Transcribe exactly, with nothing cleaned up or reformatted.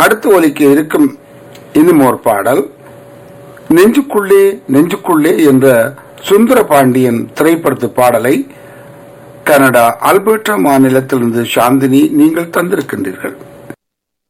அடுத்து ஒலிக்க இருக்கும் இன்னும் ஒரு பாடல் நெஞ்சுக்குள்ளே நெஞ்சுக்குள்ளே என்ற சுந்தர பாண்டியன் திரைப்படத்து பாடலை கனடா அல்பர்டா மாநிலத்திலிருந்து சாந்தினி நீங்கள் தந்திருக்கின்றீர்கள்.